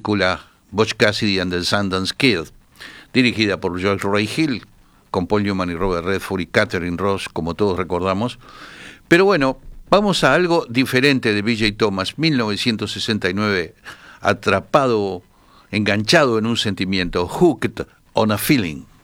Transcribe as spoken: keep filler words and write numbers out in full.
película Butch Cassidy and the Sundance Kid, dirigida por George Ray Hill, con Paul Newman y Robert Redford y Catherine Ross, como todos recordamos. Pero bueno, vamos a algo diferente de B J Thomas, mil novecientos sesenta y nueve, atrapado, enganchado en un sentimiento, hooked on a feeling.